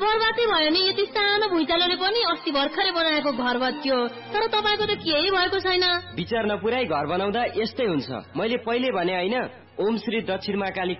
बर्बादै भयो नि। यति सानो भुइँचालोले पनि अस्ति भर्खरै बनाएको घर भत्कियो, तर तपाईको त केही भएको छैन। विचार नपुर्याई घर बनाउँदा यस्तै हुन्छ। मैले पहिले भने हैन, ओम श्री दक्षिण महाकाली